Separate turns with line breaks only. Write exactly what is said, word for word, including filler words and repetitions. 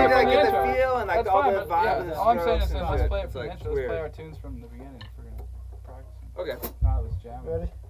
it
like
from the
get
intro.
the feel and like
That's
all
fine,
the
but
vibe
yeah,
and the
all I'm saying
strokes
is
and
let's
shit.
play it
It's
from the
like
intro. Let's play
weird.
our tunes from the beginning if we're gonna practice.
Okay.
No, let's jam.
Ready?